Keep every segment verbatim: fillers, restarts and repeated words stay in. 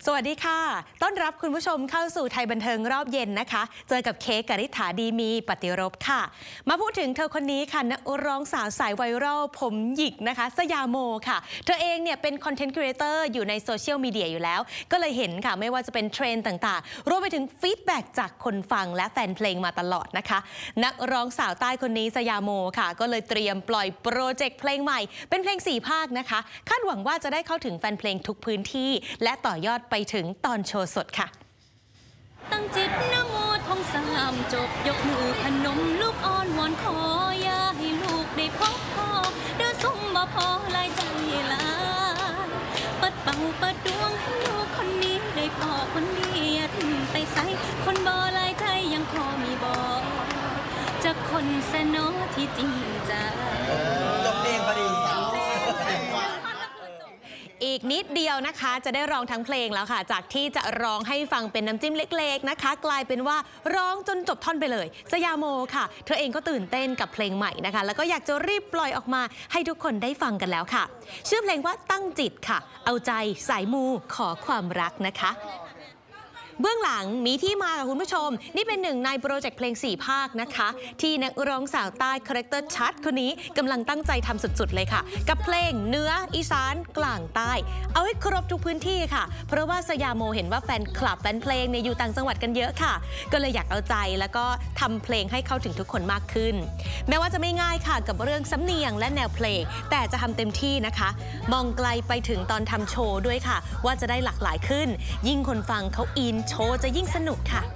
สวัสดีค่ะต้อนรับคุณผู้ชมเข้าสู่ไทยบันเทิงรอบเย็นนะคะเจอกับเค้กกฤษฐาดีมีปฏิรบค่ะมาพูดถึงเธอคนนี้ค่ะนักร้องสาวสายไวรัลผมหยิกนะคะสยามโมค่ะเธอเองเนี่ยเป็นคอนเทนต์ครีเอเตอร์อยู่ในโซเชียลมีเดียอยู่แล้วก็เลยเห็นค่ะไม่ว่าจะเป็นเทรนด์ต่างๆรวมไปถึงฟีดแบ็กจากคนฟังและแฟนเพลงมาตลอดนะคะนักร้องสาวใต้คนนี้สยามโมค่ะก็เลยเตรียมปล่อยโปรเจกต์เพลงใหม่เป็นเพลงสี่ภาคนะคะคาดหวังว่าจะได้เข้าถึงแฟนเพลงทุกพื้นที่และต่อยอดไปถึงตอนโชว์สดค่ะตั้งจิตนะโมท่องสามจบยกมือพนมลูกอ่อนวอนขออย่าให้ลูกได้พบพ่อเดินสุ่มบ่พอลายใจลายเปิดเป่าเปิดดวงให้ลูกคนนี้ได้พ่อคนนี้อย่าทิ้งไปใส่คนบ่ลายใจยังพอมีบ่จะคนสนอที่จริงใจจบเพลงพอดีอีกนิดเดียวนะคะจะได้ร้องทั้งเพลงแล้วค่ะจากที่จะร้องให้ฟังเป็นน้ำจิ้มเล็กๆนะคะกลายเป็นว่าร้องจนจบท่อนไปเลยสยามโมค่ะเธอเองก็ตื่นเต้นกับเพลงใหม่นะคะแล้วก็อยากจะรีบปล่อยออกมาให้ทุกคนได้ฟังกันแล้วค่ะชื่อเพลงว่าตั้งจิตค่ะเอาใจสายมูขอความรักนะคะเบื้องหลังมีที่มาค่ะคุณผู้ชมนี่เป็นหนึ่งในโปรเจกต์เพลงสี่ภาคนะคะที่นักร้องสาวใต้คาแรคเตอร์ชัดคนนี้กำลังตั้งใจทำสุดๆเลยค่ะกับเพลงเหนืออีสานกลางใต้เอาให้ครบทุกพื้นที่ค่ะเพราะว่าสยามโมเห็นว่าแฟนคลับแฟนเพลงเนี่ยอยู่ต่างจังหวัดกันเยอะค่ะก็เลยอยากเอาใจแล้วก็ทำเพลงให้เข้าถึงทุกคนมากขึ้นแม้ว่าจะไม่ง่ายค่ะกับเรื่องสำเนียงและแนวเพลงแต่จะทำเต็มที่นะคะมองไกลไปถึงตอนทำโชว์ด้วยค่ะว่าจะได้หลากหลายขึ้นยิ่งคนฟังเขาอินโชว์จะยิ่งสนุกค่ะ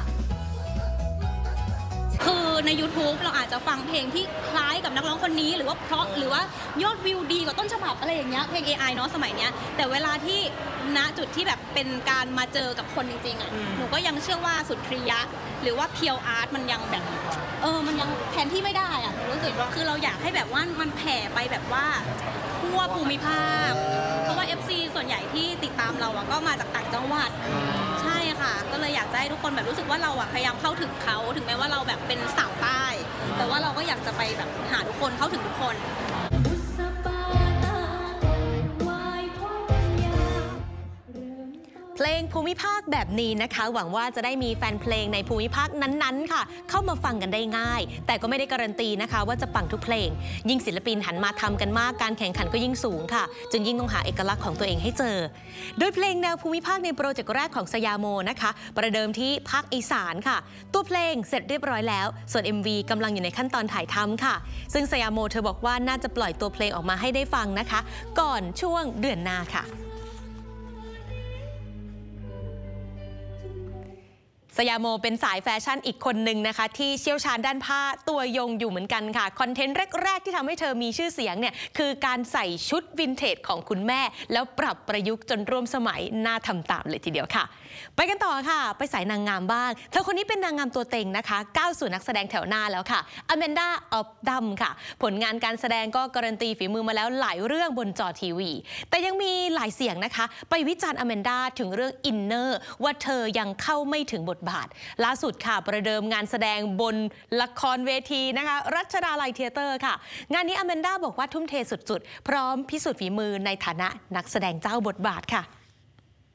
คือใน ยูทูบ เราอาจจะฟังเพลงที่คล้ายกับนักร้องคนนี้หรือว่าเพราะหรือว่ายอดวิวดีกว่าต้นฉบับอะไรอย่างเงี้ยเพลง เอ ไอ เนาะสมัยเนี้ยแต่เวลาที่ณจุดที่แบบเป็นการมาเจอกับคนจริงๆอ่ะหนูก็ยังเชื่อว่าสุนทรียะหรือว่าเพียวอาร์ตมันยังแบบเออมันยังแทนที่ไม่ได้อ่ะรู้สึกคือเราอยากให้แบบว่ามันแผ่ไปแบบว่าทั่วภูมิภาคเพราะว่า เอฟ ซี ส่วนใหญ่ที่ติดตามเราอ่ะก็มาจากต่างจังหวัดใช่ค่ะก็เลยอยากจะให้ทุกคนแบบรู้สึกว่าเราอ่ะพยายามเข้าถึงเขาถึงแม้ว่าเราแบบเป็นสาวใต้แต่ว่าเราก็อยากจะไปแบบหาทุกคนเข้าถึงทุกคนเพลงภูมิภาคแบบนี้นะคะหวังว่าจะได้มีแฟนเพลงในภูมิภาคนั้นๆค่ะเข้ามาฟังกันได้ง่ายแต่ก็ไม่ได้การันตีนะคะว่าจะปังทุกเพลงยิ่งศิลปินหันมาทำกันมากการแข่งขันก็ยิ่งสูงค่ะจึงยิ่งต้องหาเอกลักษณ์ของตัวเองให้เจอโดยเพลงแนวภูมิภาคในโปรเจกต์แรกของสยามโมนะคะประเดิมที่ภาคอีสานค่ะตัวเพลงเสร็จเรียบร้อยแล้วส่วน เอ็ม วี กำลังอยู่ในขั้นตอนถ่ายทำค่ะซึ่งสยามโมเธอบอกว่าน่าจะปล่อยตัวเพลงออกมาให้ได้ฟังนะคะก่อนช่วงเดือนหน้าค่ะสยามโมเป็นสายแฟชั่นอีกคนหนึ่งนะคะที่เชี่ยวชาญด้านผ้าตัวยงอยู่เหมือนกันค่ะคอนเทนต์แรกๆที่ทำให้เธอมีชื่อเสียงเนี่ยคือการใส่ชุดวินเทจของคุณแม่แล้วปรับประยุกต์จนร่วมสมัยน่าทำตามเลยทีเดียวค่ะไปกันต่อค่ะไปสายนางงามบ้างเธอคนนี้เป็นนางงามตัวเต็งนะคะก้าวสู่นักแสดงแถวหน้าแล้วค่ะอแมนดาออฟดัมค่ะผลงานการแสดงก็การันตีฝีมือมาแล้วหลายเรื่องบนจอทีวีแต่ยังมีหลายเสียงนะคะไปวิจารณ์อแมนดาถึงเรื่องอินเนอร์ว่าเธอยังเข้าไม่ถึงบทบาทล่าสุดค่ะประเดิมงานแสดงบนละครเวทีนะคะรัชดาลัยเธียเตอร์ค่ะงานนี้อแมนดาบอกว่าทุ่มเทสุดๆพร้อมพิสูจน์ฝีมือในฐานะนักแสดงเจ้าบทบาทค่ะ